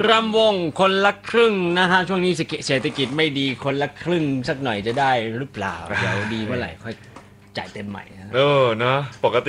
รำวงคนละครึ่งนะฮะช่วงนี้เศรษฐกิจไม่ดีคนละครึ่งสักหน่อยจะได้หรือเปล่าเดี๋ยวดีเมื่อไหร่ค่อยจ่ายเต็มใหม่นะเนาะปกติ